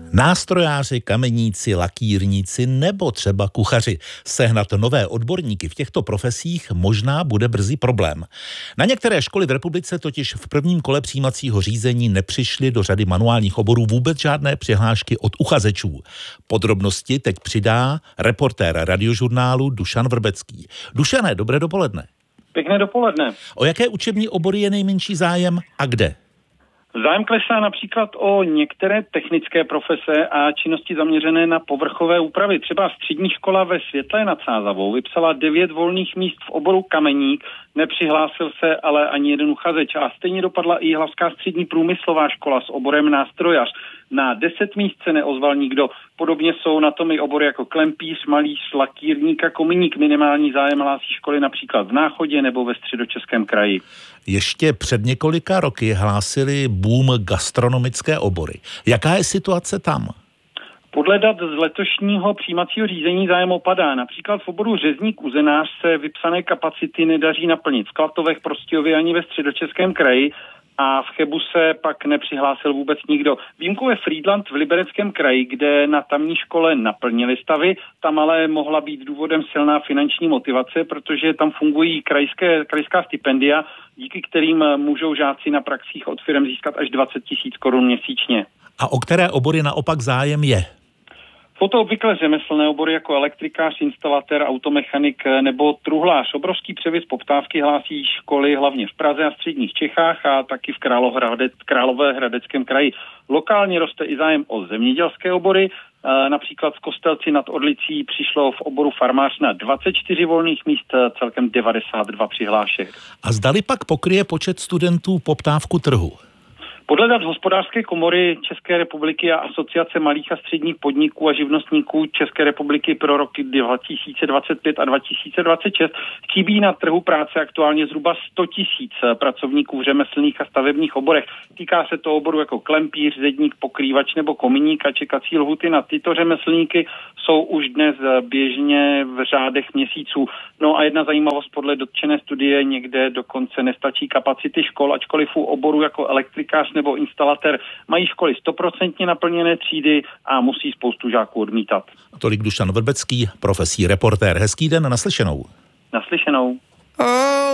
Nástrojáři, kameníci, lakírníci nebo třeba kuchaři. Sehnat nové odborníky v těchto profesích možná bude brzy problém. Na některé školy v republice totiž v prvním kole přijímacího řízení nepřišly do řady manuálních oborů vůbec žádné přihlášky od uchazečů. Podrobnosti teď přidá reportér Radiožurnálu Dušan Vrbecký. Dušané, dobré dopoledne. Pěkné dopoledne. O jaké učební obory je nejmenší zájem a kde? Zájem klesá například o některé technické profese a činnosti zaměřené na povrchové úpravy. Třeba střední škola ve Světlé nad Sázavou vypsala 9 volných míst v oboru kameník, nepřihlásil se ale ani jeden uchazeč. A stejně dopadla i Jihlavská střední průmyslová škola s oborem nástrojař. Na 10 míst se neozval nikdo. Podobně jsou na tom i obory jako klempíř, malíř, lakírník a kominík. Minimální zájem hlásí školy například v Náchodě nebo ve Středočeském kraji. Ještě před několika roky hlásili boom gastronomické obory. Jaká je situace tam? Podle dat z letošního přijímacího řízení zájem opadá. Například v oboru řezník uzenář se vypsané kapacity nedaří naplnit v Klatovech, Prostějově ani ve Středočeském kraji. A v Chebu se pak nepřihlásil vůbec nikdo. Výjimkou je Frýdlant v Libereckém kraji, kde na tamní škole naplnili stavy. Tam ale mohla být důvodem silná finanční motivace, protože tam fungují krajská stipendia, díky kterým můžou žáci na praxích od firem získat až 20 000 korun měsíčně. A o které obory naopak zájem je? Jsou to obvykle řemeslné obory jako elektrikář, instalatér, automechanik nebo truhlář. Obrovský převis poptávky hlásí školy hlavně v Praze a středních Čechách a taky v Královéhradeckém kraji. Lokálně roste i zájem o zemědělské obory. Například v Kostelci nad Orlicí přišlo v oboru farmář na 24 volných míst, celkem 92 přihlášek. A zdali pak pokryje počet studentů poptávku trhu? Podle dat Hospodářské komory České republiky a Asociace malých a středních podniků a živnostníků České republiky pro roky 2025 a 2026 chybí na trhu práce aktuálně zhruba 100 000 pracovníků v řemeslných a stavebních oborech. Týká se to oboru jako klempíř, zedník, pokrývač nebo kominík a čekací lhuty na tyto řemeslníky jsou už dnes běžně v řádech měsíců. No a jedna zajímavost podle dotčené studie, někde dokonce nestačí kapacity škol, ačkoliv u oboru jako elektrikář nebo instalatér mají školy 100% naplněné třídy a musí spoustu žáků odmítat. Tolik Dušan Vrbecký, profesí reportér. Hezký den, naslyšenou. Naslyšenou.